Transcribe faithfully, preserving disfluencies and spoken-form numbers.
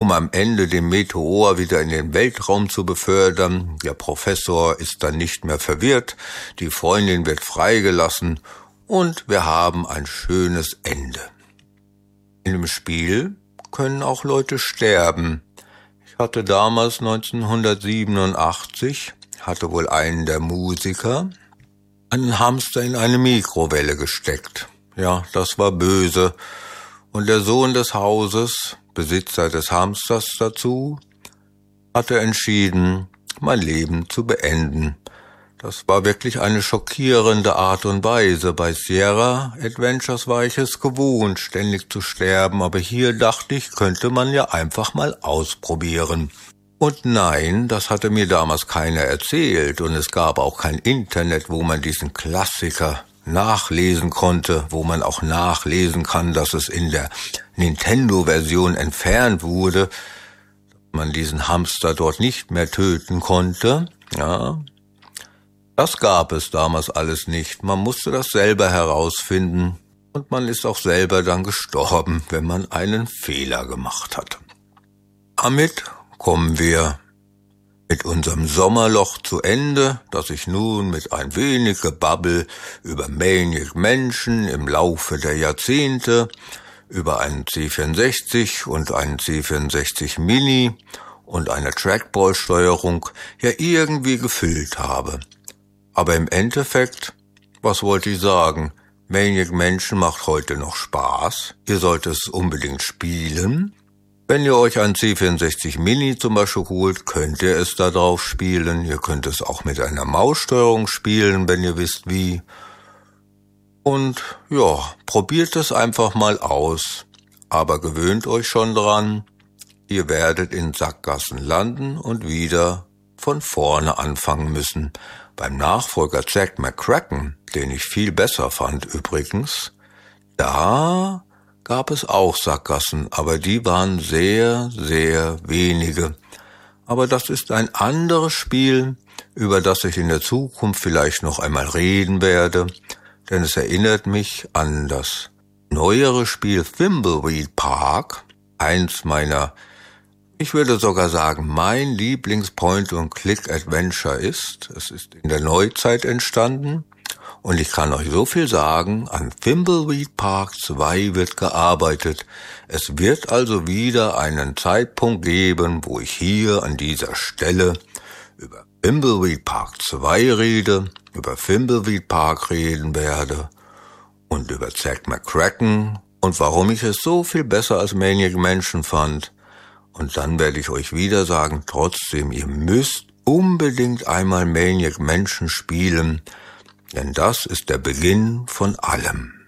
um am Ende den Meteor wieder in den Weltraum zu befördern. Der Professor ist dann nicht mehr verwirrt, die Freundin wird freigelassen und wir haben ein schönes Ende. In dem Spiel können auch Leute sterben. Ich hatte damals neunzehnhundertsiebenundachtzig, hatte wohl einen der Musiker, einen Hamster in eine Mikrowelle gesteckt. Ja, das war böse. Und der Sohn des Hauses, Besitzer des Hamsters dazu, hatte entschieden, mein Leben zu beenden. Das war wirklich eine schockierende Art und Weise. Bei Sierra Adventures war ich es gewohnt, ständig zu sterben, aber hier dachte ich, könnte man ja einfach mal ausprobieren. Und nein, das hatte mir damals keiner erzählt und es gab auch kein Internet, wo man diesen Klassiker nachlesen konnte, wo man auch nachlesen kann, dass es in der Nintendo-Version entfernt wurde, dass man diesen Hamster dort nicht mehr töten konnte. Ja, das gab es damals alles nicht. Man musste das selber herausfinden und man ist auch selber dann gestorben, wenn man einen Fehler gemacht hat. Damit kommen wir mit unserem Sommerloch zu Ende, das ich nun mit ein wenig Gebabbel über Maniac Mansion im Laufe der Jahrzehnte, über einen C vierundsechzig und einen C vierundsechzig Mini und eine Trackball-Steuerung ja irgendwie gefüllt habe. Aber im Endeffekt, was wollte ich sagen? Maniac Mansion macht heute noch Spaß. Ihr solltet es unbedingt spielen. Wenn ihr euch ein C vierundsechzig Mini zum Beispiel holt, könnt ihr es da drauf spielen. Ihr könnt es auch mit einer Maussteuerung spielen, wenn ihr wisst wie. Und ja, probiert es einfach mal aus. Aber gewöhnt euch schon dran, ihr werdet in Sackgassen landen und wieder von vorne anfangen müssen. Beim Nachfolger Jack McCracken, den ich viel besser fand übrigens, da gab es auch Sackgassen, aber die waren sehr, sehr wenige. Aber das ist ein anderes Spiel, über das ich in der Zukunft vielleicht noch einmal reden werde, denn es erinnert mich an das neuere Spiel Thimbleweed Park, eins meiner, ich würde sogar sagen, mein Lieblings-Point-and-Click-Adventure ist. Es ist in der Neuzeit entstanden. Und ich kann euch so viel sagen, an Thimbleweed Park zwei wird gearbeitet. Es wird also wieder einen Zeitpunkt geben, wo ich hier an dieser Stelle über Thimbleweed Park zwei rede, über Thimbleweed Park reden werde und über Zack McCracken und warum ich es so viel besser als Maniac Mansion fand. Und dann werde ich euch wieder sagen, trotzdem, ihr müsst unbedingt einmal Maniac Mansion spielen, denn das ist der Beginn von allem.